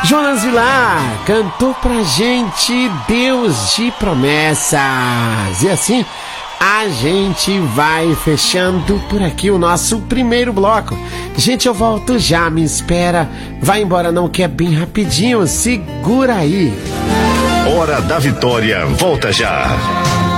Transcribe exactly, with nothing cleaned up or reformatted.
Jonas Vilar cantou pra gente Deus de Promessas. E assim a gente vai fechando por aqui o nosso primeiro bloco. Gente, eu volto já, me espera. Vai embora não, que é bem rapidinho. Segura aí. Hora da Vitória, volta já.